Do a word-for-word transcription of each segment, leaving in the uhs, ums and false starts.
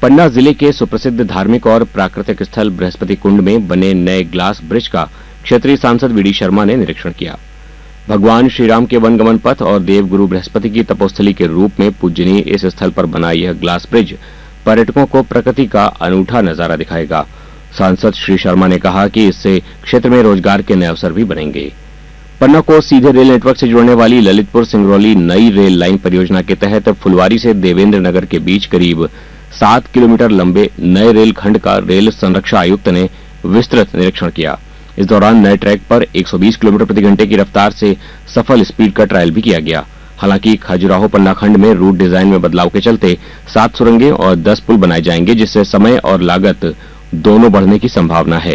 पन्ना जिले के सुप्रसिद्ध धार्मिक और प्राकृतिक स्थल बृहस्पति कुंड में बने नए ग्लास ब्रिज का क्षेत्रीय सांसद वी डी शर्मा ने निरीक्षण किया। भगवान श्रीराम के वनगमन पथ और देवगुरु बृहस्पति की तपोस्थली के रूप में पूजनीय इस स्थल पर बना यह ग्लास ब्रिज पर्यटकों को प्रकृति का अनूठा नजारा दिखाएगा। सांसद श्री शर्मा ने कहा कि इससे क्षेत्र में रोजगार के नए अवसर भी बनेंगे। पन्ना को सीधे रेल नेटवर्क से जोड़ने वाली ललितपुर सिंगरौली नई रेल लाइन परियोजना के तहत फुलवारी से देवेंद्र नगर के बीच करीब सात किलोमीटर लंबे नए रेल खंड का रेल संरक्षा आयुक्त ने विस्तृत निरीक्षण किया। इस दौरान नए ट्रैक पर एक सौ बीस किलोमीटर प्रति घंटे की रफ्तार से सफल स्पीड का ट्रायल भी किया गया। हालांकि खजुराहो पन्ना खंड में रूट डिजाइन में बदलाव के चलते सात सुरंगें और दस पुल बनाए जाएंगे, जिससे समय और लागत दोनों बढ़ने की संभावना है।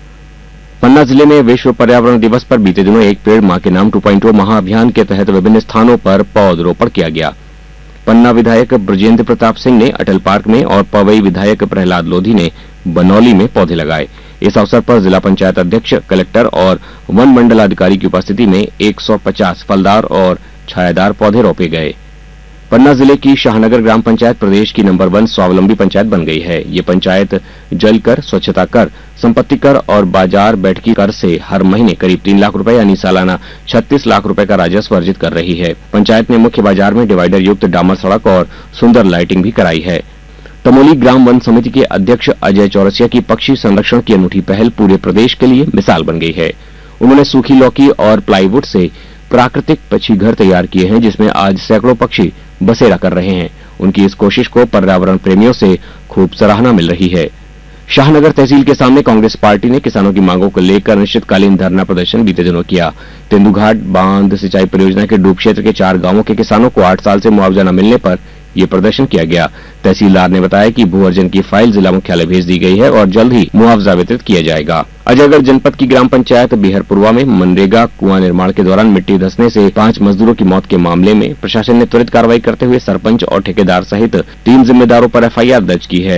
पन्ना जिले में विश्व पर्यावरण दिवस पर बीते दिनों एक पेड़ मां के नाम टू पॉइंट ओ महाअभियान के तहत विभिन्न स्थानों पर पौधरोपण किया गया। पन्ना विधायक ब्रजेंद्र प्रताप सिंह ने अटल पार्क में और पवई विधायक प्रहलाद लोधी ने बनौली में पौधे लगाए। इस अवसर पर जिला पंचायत अध्यक्ष, कलेक्टर और वन मंडल अधिकारी की उपस्थिति में एक सौ पचास फलदार और छायादार पौधे रोपे गए। पन्ना जिले की शाहनगर ग्राम पंचायत प्रदेश की नंबर वन स्वावलंबी पंचायत बन गई है। ये पंचायत जल कर, स्वच्छता कर, संपत्ति कर और बाजार बैठकी कर से हर महीने करीब तीन लाख रुपए यानी सालाना छत्तीस लाख रुपए का राजस्व अर्जित कर रही है। पंचायत ने मुख्य बाजार में डिवाइडर युक्त डामर सड़क और सुंदर लाइटिंग भी कराई है। तमोली ग्राम वन समिति के अध्यक्ष अजय चौरसिया की पक्षी संरक्षण की अनूठी पहल पूरे प्रदेश के लिए मिसाल बन गई है। उन्होंने सूखी लौकी और प्लाईवुड से प्राकृतिक पक्षी घर तैयार किए हैं, जिसमें आज सैकड़ों पक्षी बसेरा कर रहे हैं। उनकी इस कोशिश को पर्यावरण प्रेमियों से खूब सराहना मिल रही है। शाहनगर तहसील के सामने कांग्रेस पार्टी ने किसानों की मांगों को लेकर अनिश्चितकालीन धरना प्रदर्शन बीते दिनों किया। तेंदुघाट बांध सिंचाई परियोजना के डूब क्षेत्र के चार गांवों के किसानों को आठ साल से मुआवजा न मिलने पर यह प्रदर्शन किया गया। तहसीलदार ने बताया कि भू अर्जन की फाइल जिला मुख्यालय भेज दी गई है और जल्द ही मुआवजा वितरित किया जाएगा। अजयगढ़ जनपद की ग्राम पंचायत बिहरपुरवा में मनरेगा कुआं निर्माण के दौरान मिट्टी धंसने से पांच मजदूरों की मौत के मामले में प्रशासन ने त्वरित कार्रवाई करते हुए सरपंच और ठेकेदार सहित तीन जिम्मेदारों पर एफ आई आर दर्ज की है।